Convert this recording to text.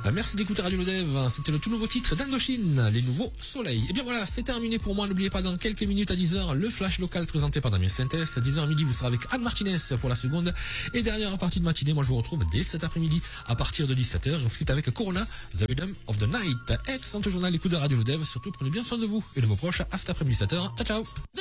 Merci d'écouter Radio Le Dev. C'était le tout nouveau titre d'Indochine, les nouveaux soleils. Et bien voilà, c'est terminé pour moi. N'oubliez pas, dans quelques minutes à 10h, le flash local présenté par Damien Sintès. À 10h midi, vous serez avec Anne Martinez pour la seconde. Et dernière partie de matinée, moi je vous retrouve dès cet après-midi à partir de 17h. Ensuite avec Corona, The Rhythm of the Night. Excellent journal, écoute de Radio Le Dev. Surtout, prenez bien soin de vous et de vos proches. À cet après-midi 17h. Ciao, ciao.